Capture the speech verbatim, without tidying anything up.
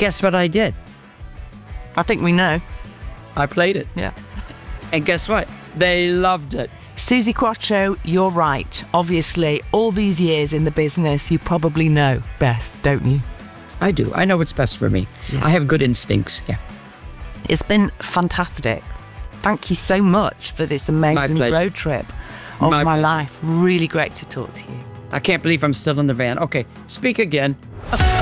guess what I did? I think we know. I played it. Yeah. And guess what? They loved it. Suzi Quatro, you're right. Obviously, all these years in the business, you probably know best, don't you? I do. I know what's best for me. Yeah. I have good instincts. Yeah. It's been fantastic. Thank you so much for this amazing road trip of my, my life. Really great to talk to you. I can't believe I'm still in the van. Okay, speak again.